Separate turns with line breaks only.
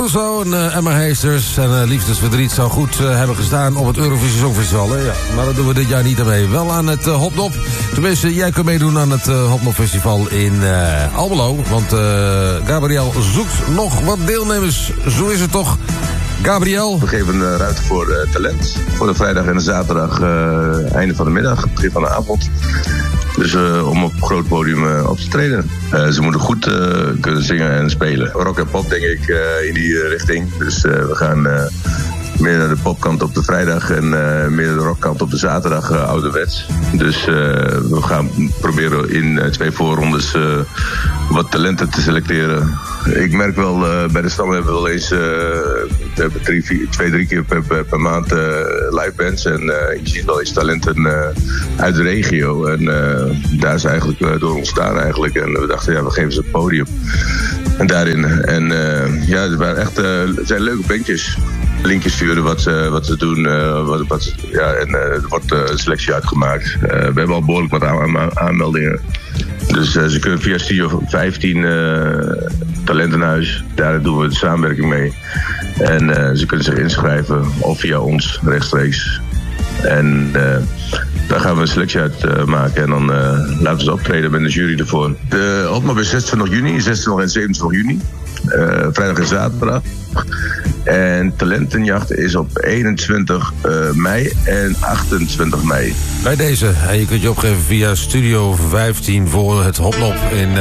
Caruso en Emma Heesters. En Liefdesverdriet zou goed hebben gestaan op het Eurovisie Songfestival. Hè? Ja, maar dat doen we dit jaar niet mee. Wel aan het Hopnop. Tenminste, jij kunt meedoen aan het Hopnop Festival in Almelo. Want Gabriel zoekt nog wat deelnemers. Zo is het toch, Gabriel?
We geven ruimte voor talent. Voor de vrijdag en de zaterdag, einde van de middag, begin van de avond. Dus om op een groot podium op te treden. Ze moeten goed kunnen zingen en spelen. Rock en pop, denk ik, in die richting. Dus we gaan meer naar de popkant op de vrijdag en meer naar de rockkant op de zaterdag, ouderwets. Dus we gaan proberen in 2 voorrondes wat talenten te selecteren. Ik merk wel, bij de Stam hebben we wel eens we hebben 2-3 keer per maand live bands. En je ziet wel eens talenten uit de regio. En daar is eigenlijk door ontstaan eigenlijk. En we dachten, ja, we geven ze het podium. En daarin. En ja, het waren echt, het zijn leuke bandjes. Linkjes sturen wat ze doen. En er wordt een selectie uitgemaakt. We hebben al behoorlijk wat aanmeldingen. Dus ze kunnen via Studio 15 Talentenhuis, daar doen we de samenwerking mee. En ze kunnen zich inschrijven of via ons rechtstreeks. En daar gaan we een selectie uit maken en dan laten we ze optreden met een jury ervoor. De Hopnop is 26 juni, 26 en 27 juni. Vrijdag en zaterdag. En Talentenjacht is op 21 mei en 28 mei.
Bij deze. En je kunt je opgeven via Studio 15 voor het Hopnop in